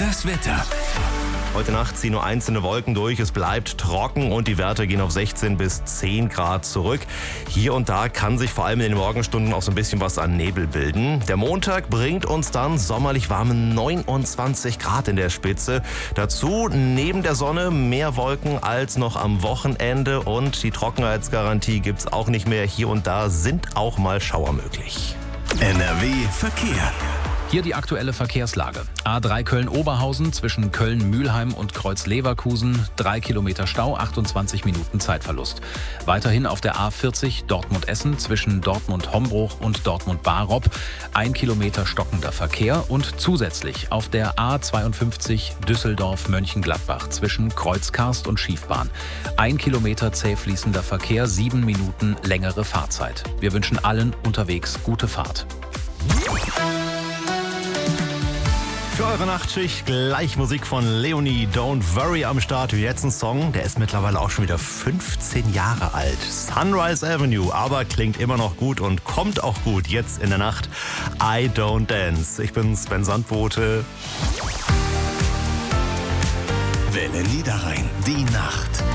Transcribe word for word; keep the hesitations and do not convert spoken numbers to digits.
Das Wetter. Heute Nacht ziehen nur einzelne Wolken durch, es bleibt trocken und die Werte gehen auf sechzehn bis zehn Grad zurück. Hier und da kann sich vor allem in den Morgenstunden auch so ein bisschen was an Nebel bilden. Der Montag bringt uns dann sommerlich warme neunundzwanzig Grad in der Spitze. Dazu neben der Sonne mehr Wolken als noch am Wochenende und die Trockenheitsgarantie gibt's auch nicht mehr. Hier und da sind auch mal Schauer möglich. N R W Verkehr. Hier die aktuelle Verkehrslage. A drei Köln-Oberhausen zwischen Köln-Mühlheim und Kreuz-Leverkusen. Drei Kilometer Stau, achtundzwanzig Minuten Zeitverlust. Weiterhin auf der A vierzig Dortmund-Essen zwischen Dortmund-Hombruch und Dortmund-Barop. Ein Kilometer stockender Verkehr und zusätzlich auf der A zweiundfünfzig Düsseldorf-Mönchengladbach zwischen Kreuzkarst und Schiefbahn. Ein Kilometer zäh fließender Verkehr, sieben Minuten längere Fahrzeit. Wir wünschen allen unterwegs gute Fahrt. Für eure Nachtschicht gleich Musik von Leonie, Don't Worry am Start. Jetzt ein Song, der ist mittlerweile auch schon wieder fünfzehn Jahre alt. Sunrise Avenue, aber klingt immer noch gut und kommt auch gut jetzt in der Nacht. I Don't Dance. Ich bin Sven Sandbote. Welle Niederrhein, die Nacht.